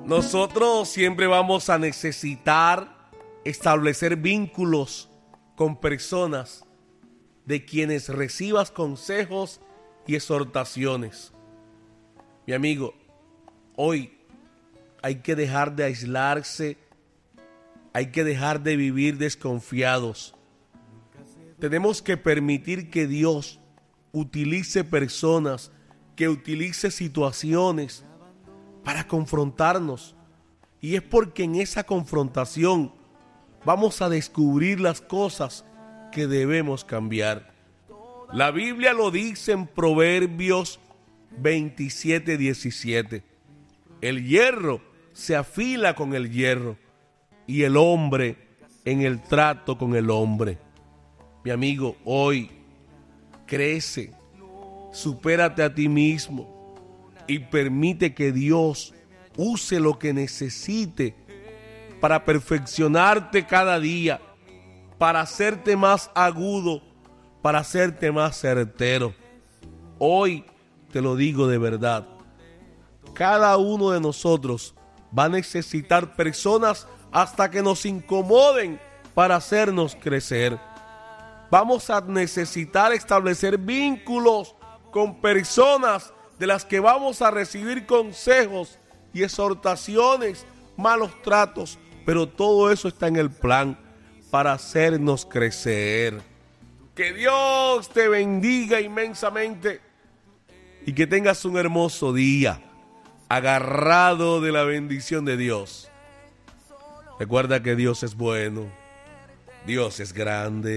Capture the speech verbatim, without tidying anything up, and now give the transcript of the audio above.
Nosotros siempre vamos a necesitar establecer vínculos con personas de quienes recibas consejos y exhortaciones. Mi amigo, hoy hay que dejar de aislarse, hay que dejar de vivir desconfiados. Tenemos que permitir que Dios utilice personas, que utilice situaciones para confrontarnos. Y es porque en esa confrontación vamos a descubrir las cosas que debemos cambiar. La Biblia lo dice en Proverbios veintisiete diecisiete. El hierro se afila con el hierro y el hombre en el trato con el hombre. Mi amigo, hoy crece, supérate a ti mismo y permite que Dios use lo que necesite para perfeccionarte cada día, para hacerte más agudo, para hacerte más certero. Hoy te lo digo de verdad, cada uno de nosotros va a necesitar personas hasta que nos incomoden para hacernos crecer. Vamos a necesitar establecer vínculos con personas de las que vamos a recibir consejos y exhortaciones, malos tratos, pero todo eso está en el plan para hacernos crecer. Que Dios te bendiga inmensamente y que tengas un hermoso día, agarrado de la bendición de Dios. Recuerda que Dios es bueno, Dios es grande.